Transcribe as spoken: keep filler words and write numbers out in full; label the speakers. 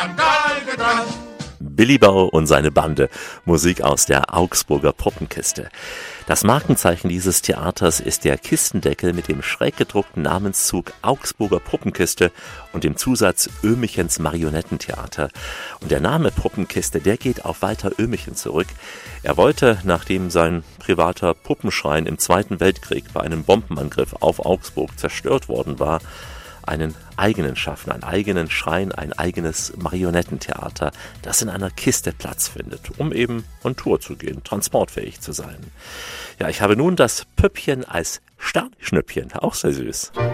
Speaker 1: Geige dran.
Speaker 2: Billy Bau und seine Bande, Musik aus der Augsburger Puppenkiste. Das Markenzeichen dieses Theaters ist der Kistendeckel mit dem schräg gedruckten Namenszug Augsburger Puppenkiste und dem Zusatz Öhmichens Marionettentheater. Und der Name Puppenkiste, der geht auf Walter Öhmichen zurück. Er wollte, nachdem sein privater Puppenschrein im Zweiten Weltkrieg bei einem Bombenangriff auf Augsburg zerstört worden war, einen eigenen schaffen, einen eigenen Schrein, ein eigenes Marionettentheater, das in einer Kiste Platz findet, um eben on Tour zu gehen, transportfähig zu sein. Ja, ich habe nun das Püppchen als Sternschnüppchen, auch sehr süß.